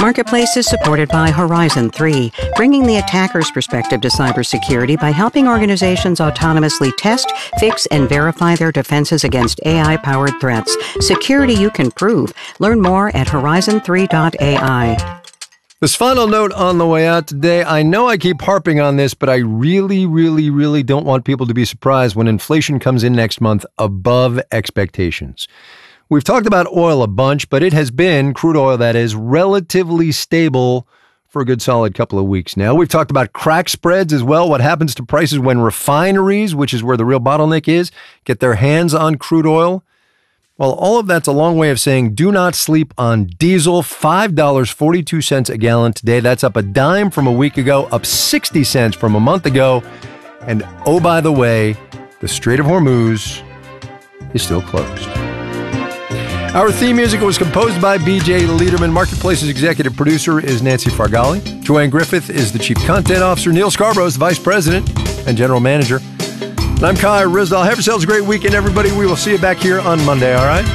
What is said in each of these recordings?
Marketplace is supported by Horizon 3, bringing the attacker's perspective to cybersecurity by helping organizations autonomously test, fix, and verify their defenses against AI-powered threats. Security you can prove. Learn more at horizon3.ai. This final note on the way out today, I know I keep harping on this, but I really, really, really don't want people to be surprised when inflation comes in next month above expectations. We've talked about oil a bunch, but it has been, crude oil that is, relatively stable for a good solid couple of weeks now. We've talked about crack spreads as well, what happens to prices when refineries, which is where the real bottleneck is, get their hands on crude oil. Well, all of that's a long way of saying do not sleep on diesel. $5.42 a gallon today. That's up a dime from a week ago, up 60 cents from a month ago. And oh, by the way, the Strait of Hormuz is still closed. Our theme music was composed by B.J. Liederman. Marketplace's executive producer is Nancy Fargali. Joanne Griffith is the chief content officer. Neil Scarborough is the vice president and general manager. And I'm Kai Ryssdal. Have yourselves a great weekend, everybody. We will see you back here on Monday, all right?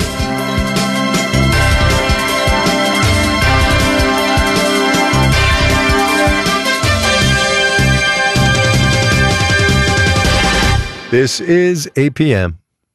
This is APM.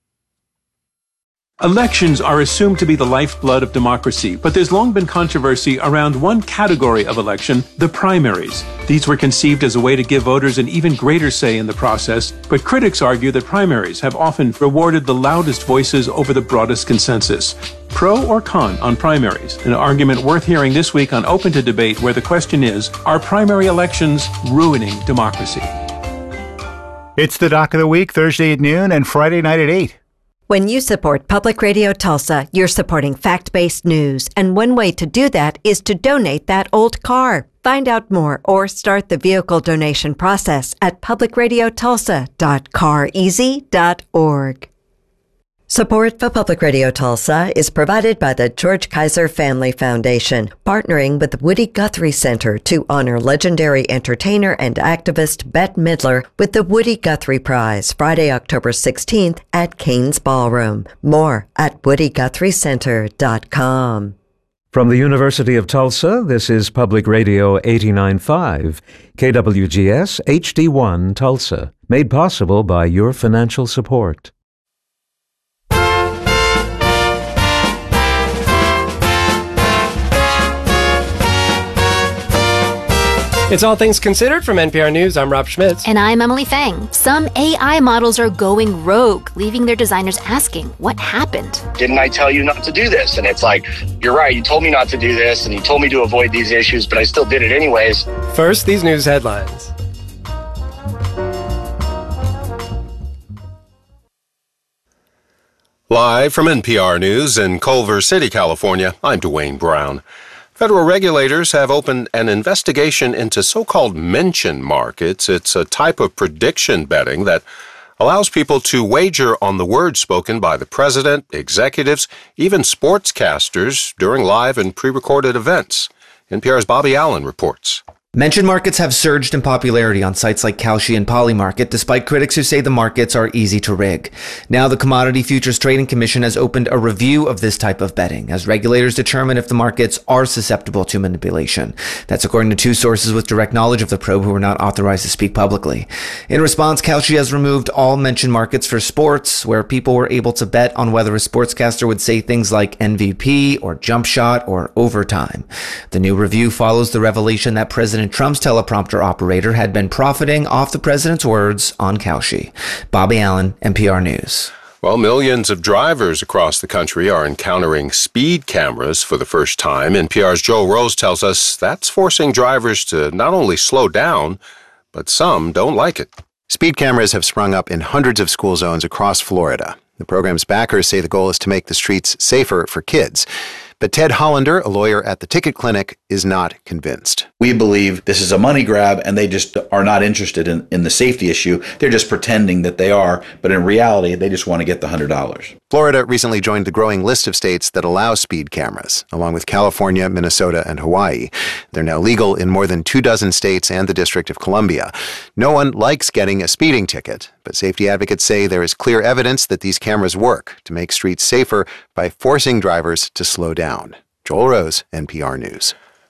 Elections are assumed to be the lifeblood of democracy, but there's long been controversy around one category of election, the primaries. These were conceived as a way to give voters an even greater say in the process, but critics argue that primaries have often rewarded the loudest voices over the broadest consensus. Pro or con on primaries? An argument worth hearing this week on Open to Debate, where the question is, are primary elections ruining democracy? It's the Doc of the Week, Thursday at noon and Friday night at 8. When you support Public Radio Tulsa, you're supporting fact-based news, and one way to do that is to donate that old car. Find out more or start the vehicle donation process at publicradiotulsa.careasy.org. Support for Public Radio Tulsa is provided by the George Kaiser Family Foundation, partnering with the Woody Guthrie Center to honor legendary entertainer and activist Bette Midler with the Woody Guthrie Prize, Friday, October 16th at Cain's Ballroom. More at woodyguthriecenter.com. From the University of Tulsa, this is Public Radio 89.5, KWGS HD1 Tulsa, made possible by your financial support. It's All Things Considered from NPR News. I'm Rob Schmitz. And I'm Emily Fang. Some AI models are going rogue, leaving their designers asking, what happened? Didn't I tell you not to do this? And it's like, you're right, you told me not to do this, and you told me to avoid these issues, but I still did it anyways. First, these news headlines. Live from NPR News in Culver City, California, I'm Dwayne Brown. Federal regulators have opened an investigation into so-called mention markets. It's a type of prediction betting that allows people to wager on the words spoken by the president, executives, even sportscasters during live and pre-recorded events. NPR's Bobby Allen reports. Mention markets have surged in popularity on sites like Kalshi and Polymarket, despite critics who say the markets are easy to rig. Now the Commodity Futures Trading Commission has opened a review of this type of betting, as regulators determine if the markets are susceptible to manipulation. That's according to two sources with direct knowledge of the probe who were not authorized to speak publicly. In response, Kalshi has removed all mention markets for sports, where people were able to bet on whether a sportscaster would say things like MVP or jump shot or overtime. The new review follows the revelation that President Trump's teleprompter operator had been profiting off the president's words on Kalshi. Bobby Allen, NPR News. Well, millions of drivers across the country are encountering speed cameras for the first time. NPR's Joel Rose tells us that's forcing drivers to not only slow down, but some don't like it. Speed cameras have sprung up in hundreds of school zones across Florida. The program's backers say the goal is to make the streets safer for kids. But Ted Hollander, a lawyer at the Ticket Clinic, is not convinced. We believe this is a money grab, and they just are not interested in the safety issue. They're just pretending that they are, but in reality, they just want to get the $100. Florida recently joined the growing list of states that allow speed cameras, along with California, Minnesota, and Hawaii. They're now legal in more than 24 states and the District of Columbia. No one likes getting a speeding ticket, but safety advocates say there is clear evidence that these cameras work to make streets safer by forcing drivers to slow down. Joel Rose, NPR News.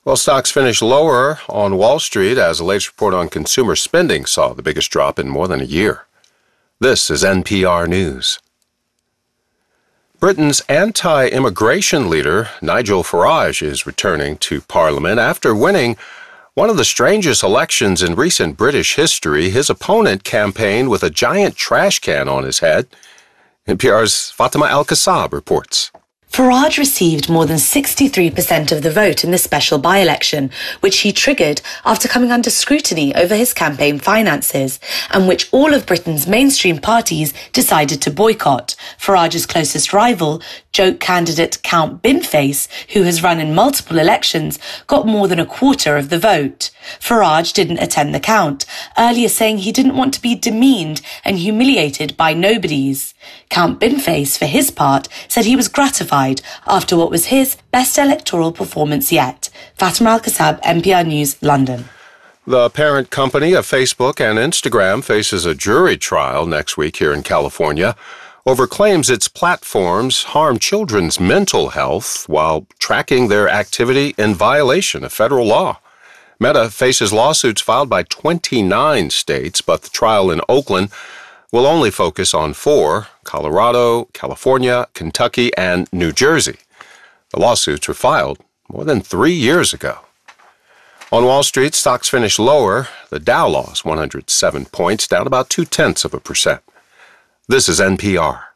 Well, stocks finished lower on Wall Street as the latest report on consumer spending saw the biggest drop in more than a year. This is NPR News. Britain's anti-immigration leader, Nigel Farage, is returning to Parliament after winning one of the strangest elections in recent British history. His opponent campaigned with a giant trash can on his head. NPR's Fatima Al-Kassab reports. Farage received more than 63% of the vote in the special by-election, which he triggered after coming under scrutiny over his campaign finances, and which all of Britain's mainstream parties decided to boycott. Farage's closest rival, joke candidate Count Binface, who has run in multiple elections, got more than a quarter of the vote. Farage didn't attend the count, earlier saying he didn't want to be demeaned and humiliated by nobodies. Count Binface, for his part, said he was gratified after what was his best electoral performance yet. Fatima Al-Kassab, NPR News, London. The parent company of Facebook and Instagram faces a jury trial next week here in California over claims its platforms harm children's mental health while tracking their activity in violation of federal law. Meta faces lawsuits filed by 29 states, but the trial in Oakland will only focus on 4: Colorado, California, Kentucky, and New Jersey. The lawsuits were filed more than 3 years ago. On Wall Street, stocks finished lower. The Dow lost 107 points, down about 0.2%. This is NPR.